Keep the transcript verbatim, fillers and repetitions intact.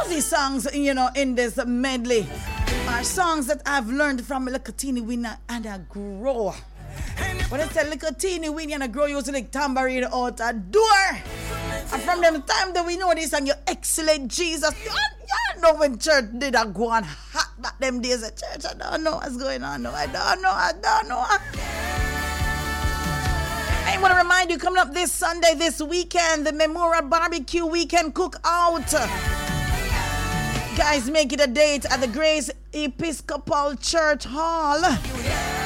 these songs, you know, in this medley are songs that I've learned from little teeny winner and I grow. When I say little teeny winner and I grow, you used to like tambourine out a door. And from them time that we know this and you excellent Jesus. You, you know when church did I go on hot back them days at church. I don't know what's going on. No, I don't know. I don't know. I want to remind you, coming up this Sunday, this weekend, the Memorial Barbecue Weekend Cookout. Guys, make it a date at the Grace Episcopal Church Hall.